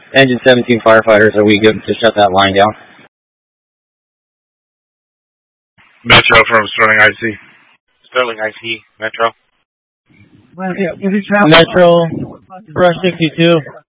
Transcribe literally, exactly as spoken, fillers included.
Engine seventeen firefighters, are we good to shut that line down? Metro from Sterling I C. Sterling I C, Metro. Metro, brush sixty-two.